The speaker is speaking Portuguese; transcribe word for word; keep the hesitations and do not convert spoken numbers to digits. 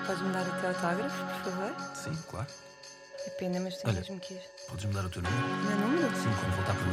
Podes-me dar o teu autógrafo, por favor? Sim, claro. É pena, mas tenho Olha. mesmo que ir. Podes-me dar o teu número? O meu número? Sim, quando voltar para